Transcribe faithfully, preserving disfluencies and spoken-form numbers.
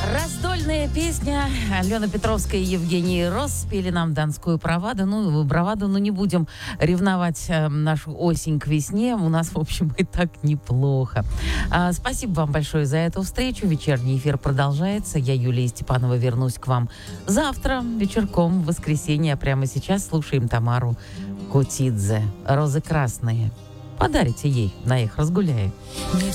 Раздольная песня. Алена Петровская и Евгений Рос спели нам донскую браваду. Ну, браваду, ну не будем ревновать э, нашу осень к весне. У нас, в общем, и так неплохо. А, спасибо вам большое за эту встречу. Вечерний эфир продолжается. Я, Юлия Степанова, вернусь к вам завтра вечерком, в воскресенье. А прямо сейчас слушаем Тамару Кутидзе. «Розы красные». Подарите ей, на их разгуляет. Не